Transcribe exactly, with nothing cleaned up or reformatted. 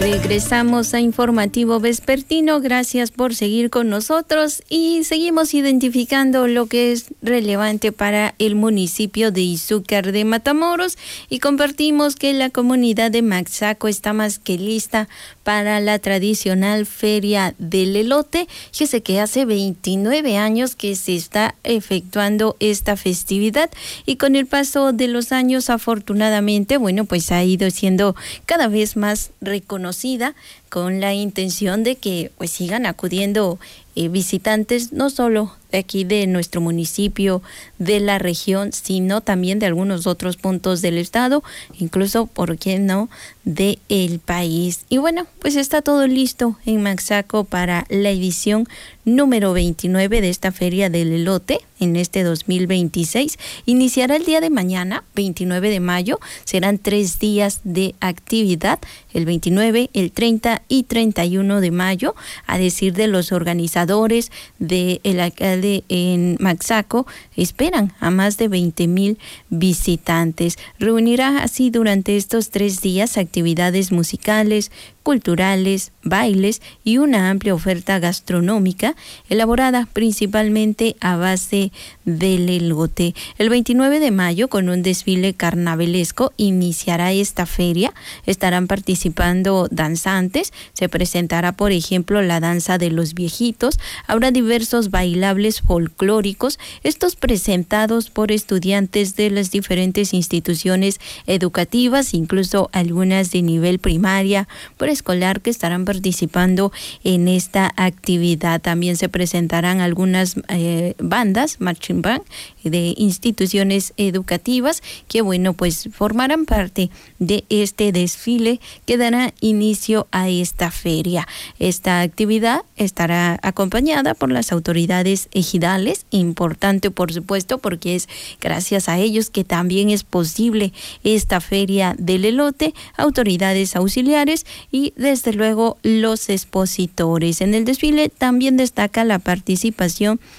Regresamos a Informativo Vespertino. Gracias por seguir con nosotros y seguimos identificando lo que es relevante para el municipio de Izúcar de Matamoros y compartimos que la comunidad de Maxaco está más que lista para la tradicional Feria del Elote. Fíjese que hace veintinueve años que se está efectuando esta festividad y con el paso de los años, afortunadamente, bueno, pues ha ido siendo cada vez más reconocida con la intención de que pues sigan acudiendo eh, visitantes no solo de aquí de nuestro municipio, de la región, sino también de algunos otros puntos del estado, incluso, ¿por qué no?, de el país. Y bueno, pues está todo listo en Maxaco para la edición número veintinueve de esta Feria del Elote en este dos mil veintiséis. Iniciará el día de mañana, veintinueve de mayo. Serán tres días de actividad, el veintinueve, el treinta y treinta y uno de mayo, a decir de los organizadores del alcalde en Maxaco, esperan a más de veinte mil visitantes. Reunirá así durante estos tres días actividades musicales, culturales, bailes y una amplia oferta gastronómica elaborada principalmente a base del elote. El veintinueve de mayo, con un desfile carnavalesco, iniciará esta feria. Estarán participando danzantes. Se presentará, por ejemplo, la danza de los viejitos. Habrá diversos bailables folclóricos, estos presentados por estudiantes de las diferentes instituciones educativas, incluso algunas de nivel primaria, escolar, que estarán participando en esta actividad. También se presentarán algunas eh, bandas, marching band, de instituciones educativas que, bueno, pues formarán parte de este desfile que dará inicio a esta feria. Esta actividad estará acompañada por las autoridades ejidales, importante por supuesto, porque es gracias a ellos que también es posible esta Feria del Elote, autoridades auxiliares y desde luego los expositores. En el desfile también destaca la participación